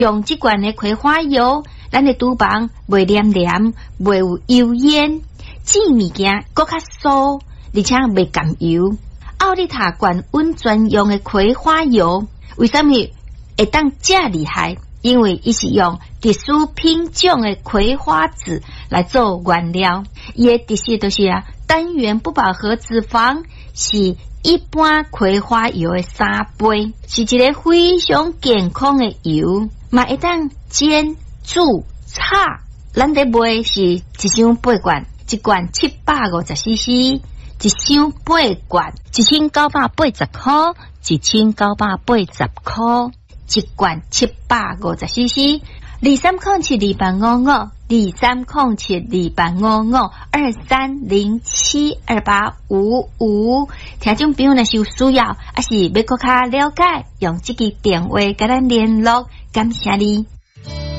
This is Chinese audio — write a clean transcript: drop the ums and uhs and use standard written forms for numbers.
用这罐的葵花油，咱的厨房袂黏黏，袂有油烟，煮物件搁较酥，而且袂甘油。奥利塔管温专用的葵花油，为什么会当这厉害？因为伊是用特殊品种的葵花籽来做原料，伊的特色就是单元不饱和脂肪是一般葵花油的3倍，是一个非常健康的油，嘛会当煎、煮、炒。咱在卖是一箱8罐，一罐750cc。一箱8罐，1980块，1980块，一罐750cc。2307285523072855，听众朋友若是有需要，还是要搁较了解，用这个电话跟咱联络，感谢你。